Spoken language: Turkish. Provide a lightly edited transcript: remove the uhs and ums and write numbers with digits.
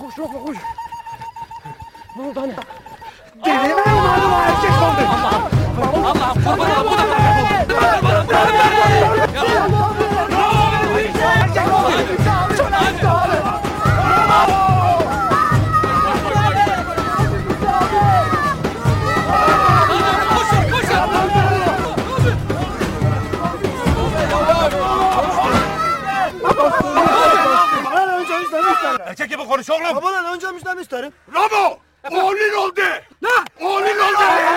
Koş yok koş. Ne oldu hani? Delirme umarım erkek oldu. Allah'ım kurban ol. Erkek gibi konuş oğlum. Babalar önce müşteri isterim. Ramo! Oğlun oldu. Ne? Oğlun oldu.